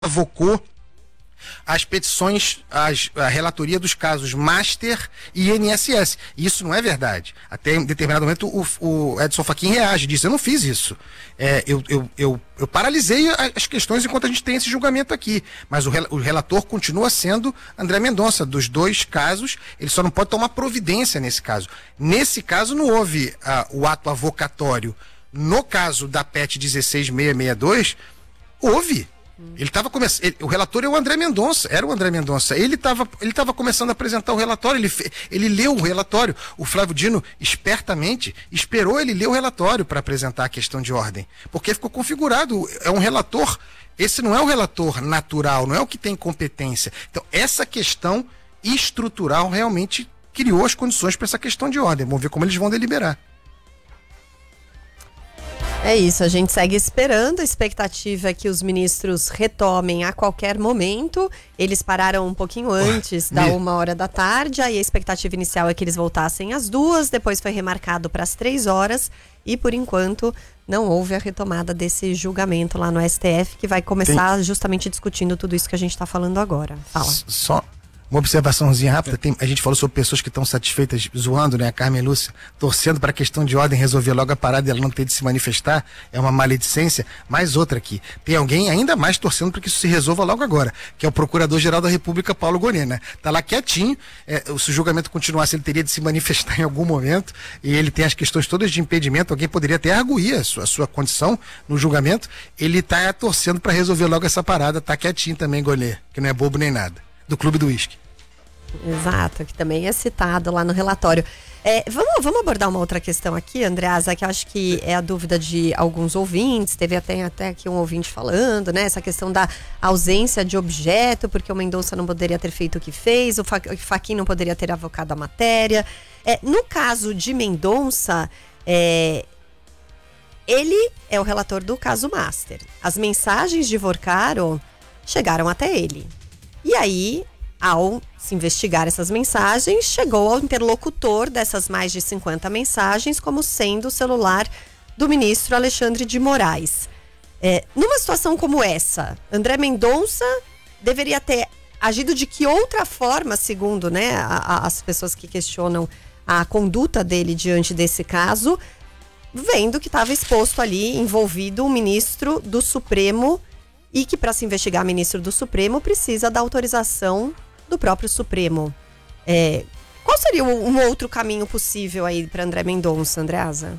avocou as petições, a relatoria dos casos Master e INSS. E isso não é verdade. Até em determinado momento o Edson Fachin reage, diz: eu não fiz isso. Eu paralisei as questões enquanto a gente tem esse julgamento aqui. Mas o relator continua sendo André Mendonça. Dos dois casos, ele só não pode tomar providência nesse caso. Nesse caso não houve o ato avocatório. No caso da PET 16662, houve. O relator é o André Mendonça, era o André Mendonça. Ele estava começando a apresentar o relatório, ele leu o relatório. O Flávio Dino, espertamente, esperou ele ler o relatório para apresentar a questão de ordem. Porque ficou configurado, é um relator, esse não é o relator natural, não é o que tem competência. Então, essa questão estrutural realmente criou as condições para essa questão de ordem. Vamos ver como eles vão deliberar. É isso, a gente segue esperando. A expectativa é que os ministros retomem a qualquer momento. Eles pararam um pouquinho antes da 1h da tarde. Aí a expectativa inicial é que eles voltassem às 2h, depois foi remarcado para as 3h. E por enquanto não houve a retomada desse julgamento lá no STF, que vai começar justamente discutindo tudo isso que a gente está falando agora. Fala. Só uma observaçãozinha rápida. A gente falou sobre pessoas que estão satisfeitas, zoando, né? A Carmen Lúcia, torcendo para a questão de ordem resolver logo a parada e ela não ter de se manifestar. É uma maledicência. Mais outra aqui. Tem alguém ainda mais torcendo para que isso se resolva logo agora, que é o Procurador-Geral da República, Paulo Gonet, né? Tá lá quietinho. Se o julgamento continuasse, ele teria de se manifestar em algum momento. E ele tem as questões todas de impedimento. Alguém poderia até arguir a sua condição no julgamento. Ele tá torcendo para resolver logo essa parada. Tá quietinho também, Gonet, que não é bobo nem nada. Do Clube do Uísque. Exato, que também é citado lá no relatório. Vamos abordar uma outra questão aqui, Andreasa, que eu acho que é a dúvida de alguns ouvintes. Teve até aqui um ouvinte falando, né? Essa questão da ausência de objeto, porque o Mendonça não poderia ter feito o que fez, o Fachin não poderia ter avocado a matéria. No caso de Mendonça, ele é o relator do caso Master. As mensagens de Vorcaro chegaram até ele. E aí, ao se investigar essas mensagens, chegou ao interlocutor dessas mais de 50 mensagens como sendo o celular do ministro Alexandre de Moraes. Numa situação como essa, André Mendonça deveria ter agido de que outra forma, segundo, né, as pessoas que questionam a conduta dele diante desse caso, vendo que estava exposto ali, envolvido um ministro do Supremo, e que para se investigar ministro do Supremo precisa da autorização do próprio Supremo. Qual seria um outro caminho possível aí para André Mendonça, Andreasa?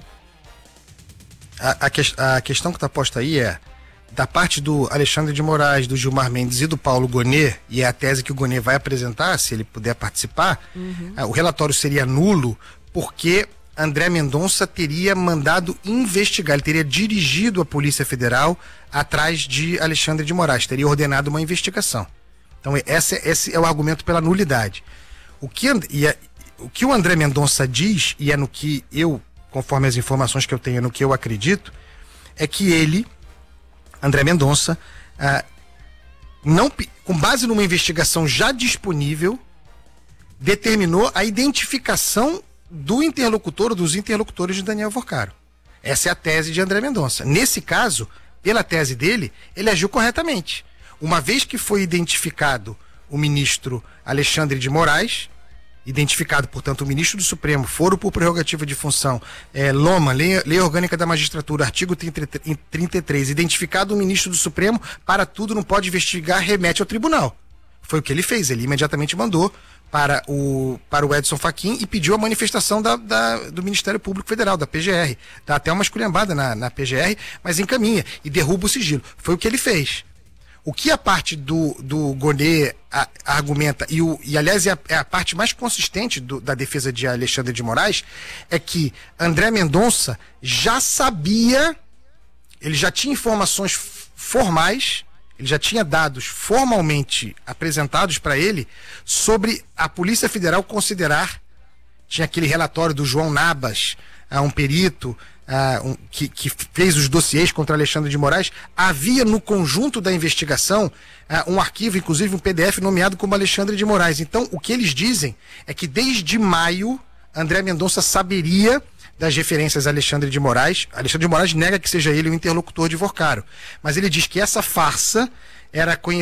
A questão que está posta aí é da parte do Alexandre de Moraes, do Gilmar Mendes e do Paulo Gonet, e é a tese que o Gonet vai apresentar, se ele puder participar. O relatório seria nulo porque André Mendonça teria mandado investigar, ele teria dirigido a Polícia Federal atrás de Alexandre de Moraes, teria ordenado uma investigação. Então esse é o argumento pela nulidade. O que o André Mendonça diz, e é no que eu, conforme as informações que eu tenho, no que eu acredito, é que ele, André Mendonça, com base numa investigação já disponível, determinou a identificação do interlocutor ou dos interlocutores de Daniel Vorcaro. Essa é a tese de André Mendonça. Nesse caso, pela tese dele, ele agiu corretamente. Uma vez que foi identificado o ministro Alexandre de Moraes, identificado, portanto, o ministro do Supremo, foro por prerrogativa de função, Loma, Lei Orgânica da Magistratura, artigo 33, identificado o ministro do Supremo, para tudo, não pode investigar, remete ao tribunal. Foi o que ele fez, ele imediatamente mandou para o Edson Fachin e pediu a manifestação do Ministério Público Federal, da PGR. Dá até uma esculhambada na PGR, mas encaminha e derruba o sigilo. Foi o que ele fez. O que a parte do Gonet argumenta, e aliás é a parte mais consistente da defesa de Alexandre de Moraes, é que André Mendonça já sabia, ele já tinha informações formais, ele já tinha dados formalmente apresentados para ele sobre a Polícia Federal considerar, tinha aquele relatório do João Nabas, um perito, que fez os dossiês contra Alexandre de Moraes. Havia no conjunto da investigação um arquivo, inclusive um PDF nomeado como Alexandre de Moraes. Então, o que eles dizem é que desde maio, André Mendonça saberia das referências a Alexandre de Moraes. Alexandre de Moraes nega que seja ele o interlocutor de Vorcaro, mas ele diz que essa farsa era